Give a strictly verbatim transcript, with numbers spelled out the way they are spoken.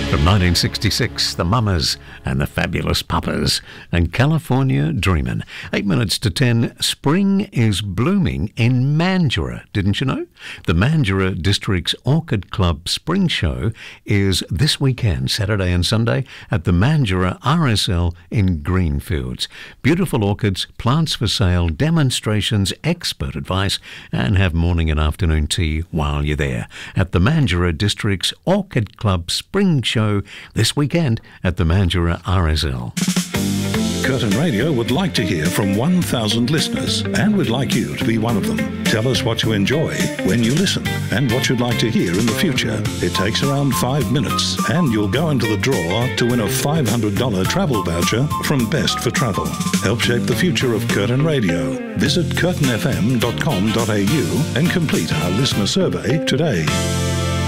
From nineteen sixty-six, the Mamas and the Fabulous Papas and California Dreamin'. Eight minutes to ten, spring is blooming in Mandurah, didn't you know? The Mandurah District's Orchid Club Spring Show is this weekend, Saturday and Sunday, at the Mandurah R S L in Greenfields. Beautiful orchids, plants for sale, demonstrations, expert advice, and have morning and afternoon tea while you're there at the Mandurah District's Orchid Club Spring Show this weekend at the Mandurah R S L. Curtin Radio would like to hear from one thousand listeners, and we'd like you to be one of them. Tell us what you enjoy when you listen and what you'd like to hear in the future. It takes around five minutes, and you'll go into the draw to win a five hundred dollars travel voucher from Best for Travel. Help shape the future of Curtin Radio. Visit curtin f m dot com dot a u and complete our listener survey today.